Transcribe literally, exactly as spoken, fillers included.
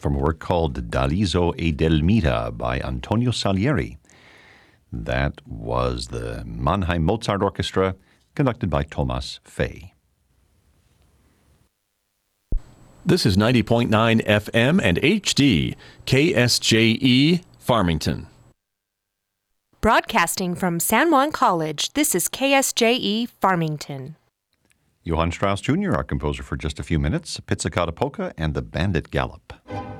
from a work called Daliso e Delmita by Antonio Salieri. That was the Mannheim Mozart Orchestra, conducted by Thomas Fay. This is ninety point nine F M and H D, K S J E, Farmington. Broadcasting from San Juan College, this is K S J E, Farmington. Johann Strauss Junior, our composer for just a few minutes, Pizzicato Polka and the Bandit Gallop.